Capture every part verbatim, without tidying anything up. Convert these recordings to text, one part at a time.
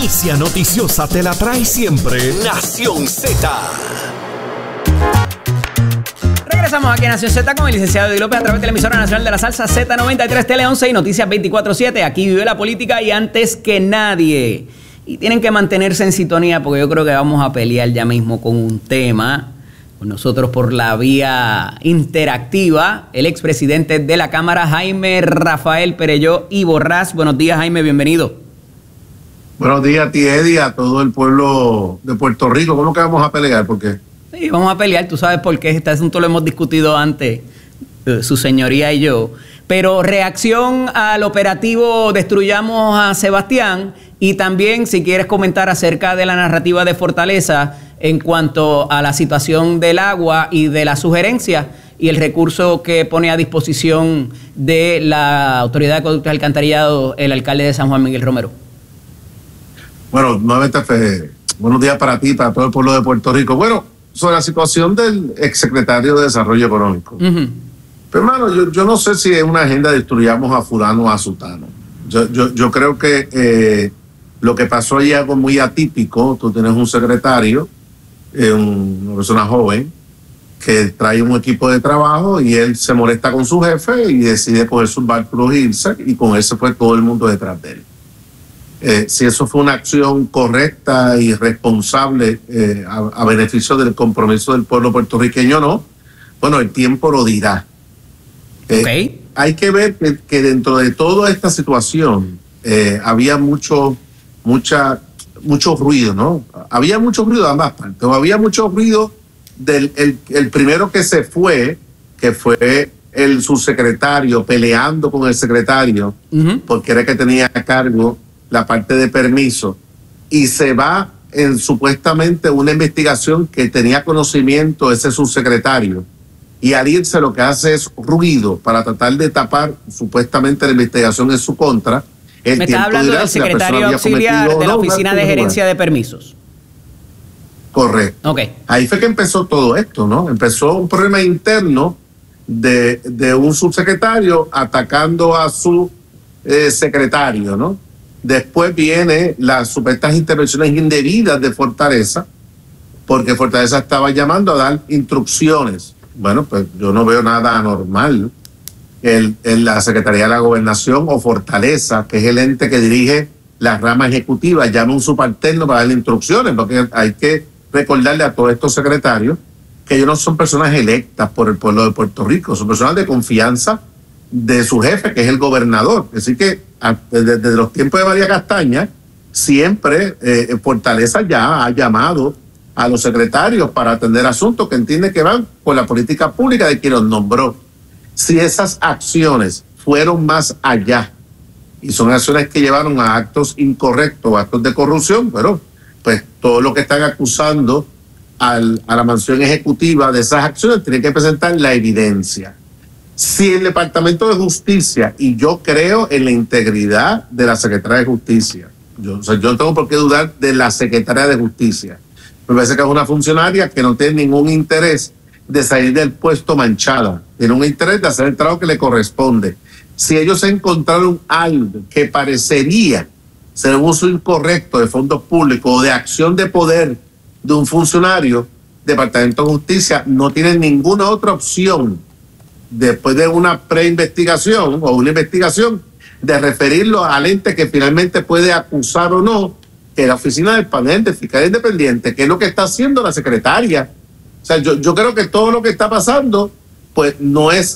primicia noticiosa te la trae siempre Nación Z. Regresamos aquí a Nación Z con el licenciado Eddie López a través de la emisora nacional de la salsa Z noventa y tres Tele once y Noticias veinticuatro siete. Aquí vive la política y antes que nadie. Y tienen que mantenerse en sintonía porque yo creo que vamos a pelear ya mismo con un tema. Con nosotros por la vía interactiva, el expresidente de la Cámara, Jaime Rafael Perelló y Borrás. Buenos días, Jaime, bienvenido. Buenos días a ti, Eddie, a todo el pueblo de Puerto Rico. ¿Cómo que vamos a pelear? ¿Por qué? Sí, vamos a pelear, tú sabes por qué. Este asunto lo hemos discutido antes, su señoría y yo. Pero reacción al operativo Destruyamos a Sebastián y también si quieres comentar acerca de la narrativa de Fortaleza en cuanto a la situación del agua y de la sugerencia y el recurso que pone a disposición de la Autoridad de Acueductos y Alcantarillado el alcalde de San Juan, Miguel Romero. Bueno, nuevamente, Fe, buenos días para ti, para todo el pueblo de Puerto Rico. Bueno, sobre la situación del exsecretario de Desarrollo Económico. Uh-huh. Pero, hermano, yo, yo no sé si es una agenda de destruyamos a fulano o a sutano. Yo, yo, yo creo que eh, lo que pasó ahí es algo muy atípico. Tú tienes un secretario, eh, un, una persona joven, que trae un equipo de trabajo y él se molesta con su jefe y decide coger sus bártulos e irse, y con él se fue todo el mundo detrás de él. Eh, si eso fue una acción correcta y responsable eh, a, a beneficio del compromiso del pueblo puertorriqueño, no, bueno, el tiempo lo dirá. Eh, okay. Hay que ver que, que dentro de toda esta situación eh, había mucho, mucha, mucho ruido, ¿no? Había mucho ruido de ambas partes. O había mucho ruido del el, el primero que se fue, que fue el subsecretario peleando con el secretario, uh-huh. porque era que tenía a cargo la parte de permiso, y se va en supuestamente una investigación que tenía conocimiento ese subsecretario, y al irse lo que hace es ruido para tratar de tapar supuestamente la investigación en su contra. El Me está hablando del secretario auxiliar de la Oficina de Gerencia de Permisos. Correcto. Okay. Ahí fue que empezó todo esto, ¿no? Empezó un problema interno de, de un subsecretario atacando a su eh, secretario, ¿no? Después viene las supuestas intervenciones indebidas de Fortaleza, porque Fortaleza estaba llamando a dar instrucciones. Bueno, pues yo no veo nada anormal en, en la Secretaría de la Gobernación o Fortaleza, que es el ente que dirige la rama ejecutiva, llama a un subalterno para darle instrucciones, porque hay que recordarle a todos estos secretarios que ellos no son personas electas por el pueblo de Puerto Rico, son personas de confianza de su jefe, que es el gobernador. Así que desde, desde los tiempos de María Castaña, siempre eh, Fortaleza ya ha llamado a los secretarios para atender asuntos que entiende que van con la política pública de quien los nombró. Si esas acciones fueron más allá y son acciones que llevaron a actos incorrectos, actos de corrupción, pero pues todo lo que están acusando al, a la mansión ejecutiva de esas acciones tiene que presentar la evidencia. Si el Departamento de Justicia, y yo creo en la integridad de la Secretaria de Justicia, yo, o sea, yo no tengo por qué dudar de la Secretaria de Justicia, me parece que es una funcionaria que no tiene ningún interés de salir del puesto manchada, tiene un interés de hacer el trabajo que le corresponde. Si ellos encontraron algo que parecería ser un uso incorrecto de fondos públicos o de acción de poder de un funcionario, Departamento de Justicia no tiene ninguna otra opción después de una preinvestigación o una investigación de referirlo al ente que finalmente puede acusar o no, que es la Oficina del Panel de Fiscal Independiente, que es lo que está haciendo la secretaria. O sea, yo, yo creo que todo lo que está pasando, pues no es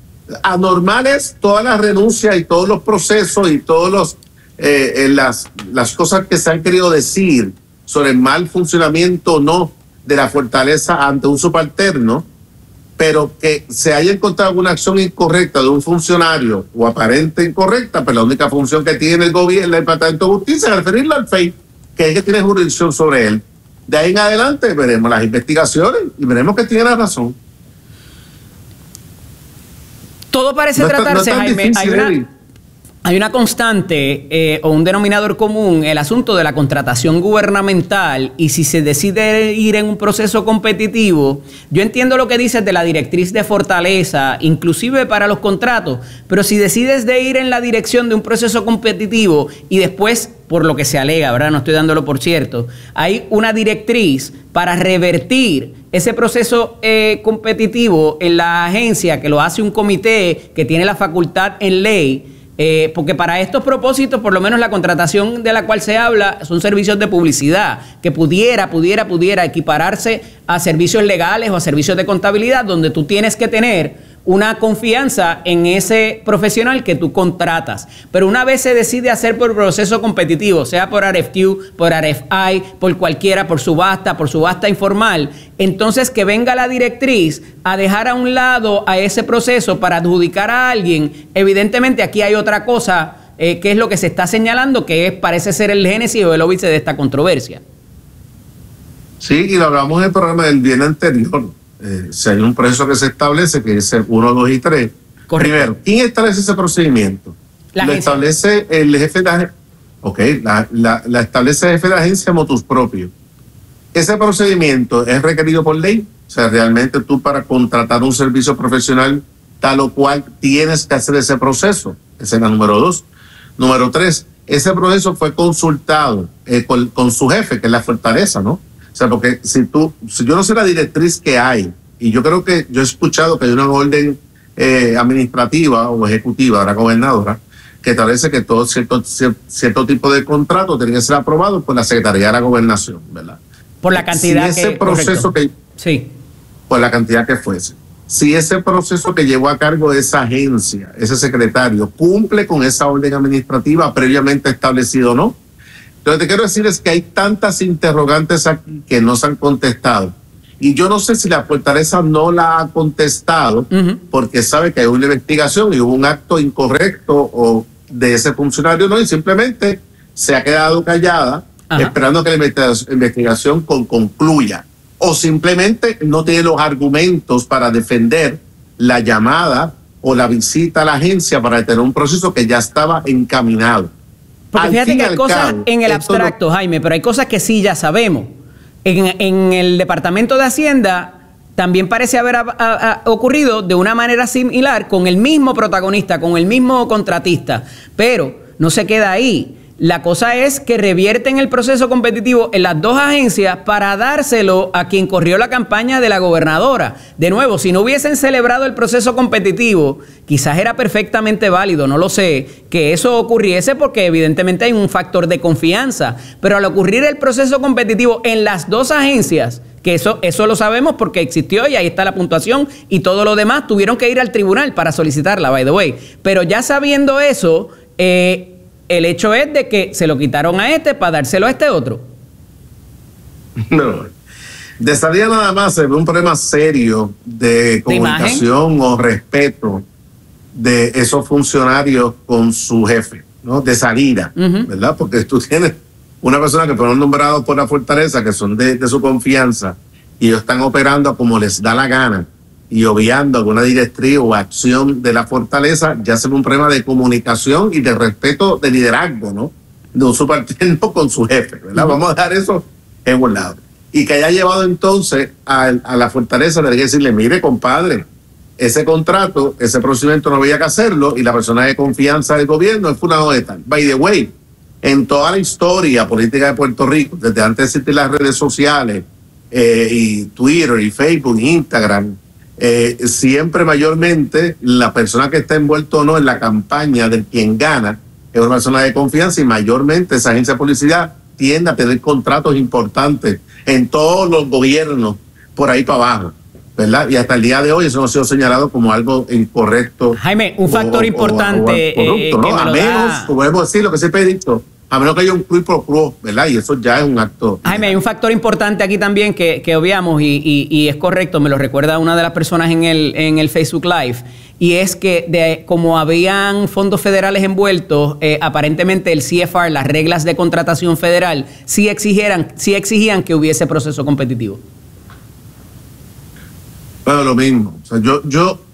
anormal, es todas las renuncias y todos los procesos y todos los eh, las, las cosas que se han querido decir sobre el mal funcionamiento o no de la Fortaleza ante un subalterno, pero que se haya encontrado alguna acción incorrecta de un funcionario o aparente incorrecta, pero la única función que tiene el gobierno, el Departamento de Justicia, es referirlo al F E I, que es que tiene jurisdicción sobre él. De ahí en adelante veremos las investigaciones y veremos que tiene la razón. Todo parece no tratarse, está, no Jaime. Difícil, hay una, hay una constante eh, o un denominador común, el asunto de la contratación gubernamental, y si se decide ir en un proceso competitivo, yo entiendo lo que dices de la directriz de fortaleza, inclusive para los contratos, pero si decides de ir en la dirección de un proceso competitivo y después, por lo que se alega, ¿verdad? No estoy dándolo por cierto, hay una directriz para revertir ese proceso eh, competitivo en la agencia, que lo hace un comité que tiene la facultad en ley. Eh, porque para estos propósitos, por lo menos la contratación de la cual se habla son servicios de publicidad, que pudiera, pudiera, pudiera equipararse a servicios legales o a servicios de contabilidad, donde tú tienes que tener una confianza en ese profesional que tú contratas. Pero una vez se decide hacer por proceso competitivo, sea por R F Q, por R F I, por cualquiera, por subasta, por subasta informal, entonces que venga la directriz a dejar a un lado a ese proceso para adjudicar a alguien. Evidentemente aquí hay otra cosa eh, que es lo que se está señalando, que es, parece ser el génesis o el óbice de esta controversia. Sí, y lo hablamos en el programa del viernes anterior. Eh, si hay un proceso que se establece, que es el uno, dos y tres. Correcto. Primero, ¿quién establece ese procedimiento? La Lo agencia. establece el jefe de la agencia. Ok, la, la, la establece el jefe de la agencia motus propio. Ese procedimiento es requerido por ley. O sea, realmente tú para contratar un servicio profesional tal o cual tienes que hacer ese proceso. Esa es la número dos. Número tres, ese proceso fue consultado eh, con, con su jefe, que es la fortaleza, ¿no? O sea, porque si tú, si yo no sé la directriz que hay, y yo creo que yo he escuchado que hay una orden eh, administrativa o ejecutiva de la gobernadora que establece que todo cierto, cierto tipo de contrato tiene que ser aprobado por la Secretaría de la Gobernación, ¿verdad? Por la cantidad si ese que... proceso correcto. que Sí. por la cantidad que fuese. Si ese proceso que llevó a cargo esa agencia, ese secretario, cumple con esa orden administrativa previamente establecida o no. Lo que te quiero decir es que hay tantas interrogantes aquí que no se han contestado. Y yo no sé si la fortaleza no la ha contestado uh-huh. porque sabe que hay una investigación y hubo un acto incorrecto o de ese funcionario, no, y simplemente se ha quedado callada uh-huh. esperando que la investigación con, concluya. O simplemente no tiene los argumentos para defender la llamada o la visita a la agencia para tener un proceso que ya estaba encaminado. Porque al fíjate que hay cosas cabo, en el abstracto, no... Jaime, pero hay cosas que sí ya sabemos. En, en el Departamento de Hacienda también parece haber a, a, a ocurrido de una manera similar con el mismo protagonista, con el mismo contratista, pero no se queda ahí. La cosa es que revierten el proceso competitivo en las dos agencias para dárselo a quien corrió la campaña de la gobernadora. De nuevo, si no hubiesen celebrado el proceso competitivo, quizás era perfectamente válido, no lo sé, que eso ocurriese porque evidentemente hay un factor de confianza. Pero al ocurrir el proceso competitivo en las dos agencias, que eso, eso lo sabemos porque existió y ahí está la puntuación y todo lo demás, tuvieron que ir al tribunal para solicitarla, by the way. Pero ya sabiendo eso, eh, el hecho es de que se lo quitaron a este para dárselo a este otro. No. De salida nada más se ve un problema serio de comunicación o respeto de esos funcionarios con su jefe, ¿no? De salida, uh-huh. ¿verdad? Porque tú tienes una persona que fueron nombrados por la fortaleza, que son de, de su confianza, y ellos están operando como les da la gana y obviando alguna directriz o acción de la fortaleza, ya se ve un problema de comunicación y de respeto de liderazgo, ¿no? De un subalterno con su jefe, ¿verdad? Uh-huh. Vamos a dejar eso en un lado. Y que haya llevado entonces a, a la fortaleza de decirle, mire, compadre, ese contrato, ese procedimiento no había que hacerlo, y la persona de confianza del gobierno es fulano de tal. By the way, en toda la historia política de Puerto Rico, desde antes de existir las redes sociales, eh, y Twitter, y Facebook, y Instagram, Eh, siempre mayormente la persona que está envuelto o no en la campaña de quien gana es una persona de confianza, y mayormente esa agencia de publicidad tiende a tener contratos importantes en todos los gobiernos por ahí para abajo, ¿verdad? Y hasta el día de hoy eso no ha sido señalado como algo incorrecto. Jaime, un factor o, importante o, o corrupto, ¿no? eh, A menos, como podemos decir, lo que siempre he dicho, a menos que haya un quid pro quo, ¿verdad? Y eso ya es un acto. Jaime, hay un factor importante aquí también que, que obviamos y, y, y es correcto, me lo recuerda una de las personas en el, en el Facebook Live, y es que de, como habían fondos federales envueltos, eh, aparentemente el C F R, las reglas de contratación federal, sí exigieran, sí exigían que hubiese proceso competitivo. Bueno, lo mismo. O sea, yo, yo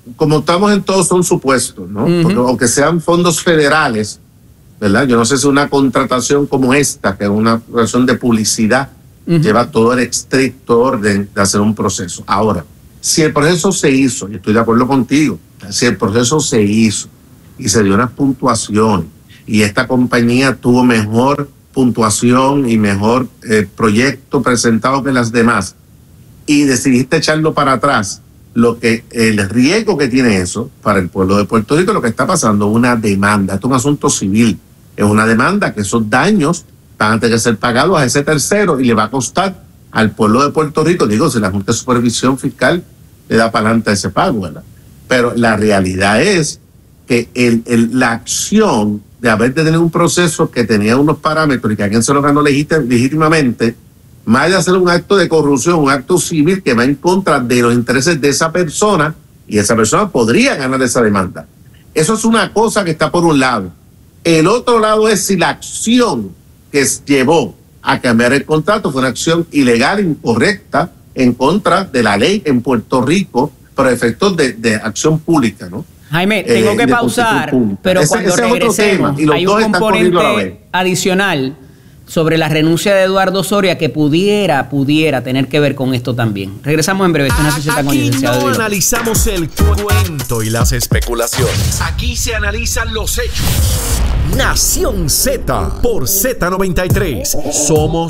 como estamos en todos son supuestos, ¿no? Uh-huh. Porque aunque sean fondos federales, ¿verdad? Yo no sé si una contratación como esta, que es una relación de publicidad, uh-huh, lleva todo el estricto orden de hacer un proceso. Ahora, si el proceso se hizo, y estoy de acuerdo contigo, si el proceso se hizo y se dio unas puntuaciones y esta compañía tuvo mejor puntuación y mejor eh, proyecto presentado que las demás y decidiste echarlo para atrás, lo que el riesgo que tiene eso para el pueblo de Puerto Rico, lo que está pasando es una demanda, esto es un asunto civil, es una demanda que esos daños van a tener que ser pagados a ese tercero y le va a costar al pueblo de Puerto Rico, digo, si la Junta de Supervisión Fiscal le da para adelante ese pago, ¿verdad? Pero la realidad es que el, el, la acción de haber de tener un proceso que tenía unos parámetros y que alguien se lo ganó legítim, legítimamente, más allá de hacer un acto de corrupción, un acto civil que va en contra de los intereses de esa persona, y esa persona podría ganar esa demanda. Eso es una cosa que está por un lado. El otro lado es si la acción que llevó a cambiar el contrato fue una acción ilegal, incorrecta, en contra de la ley en Puerto Rico, por efectos de, de acción pública, ¿no? Jaime, tengo eh, que pausar, pero ese, cuando ese regresemos, hay un componente adicional sobre la renuncia de Eduardo Soria que pudiera, pudiera tener que ver con esto también. Regresamos en breve. Esto es una sociedad con Aquí no analizamos el cuento y las especulaciones. Aquí se analizan los hechos. Nación Z por Z noventa y tres. Somos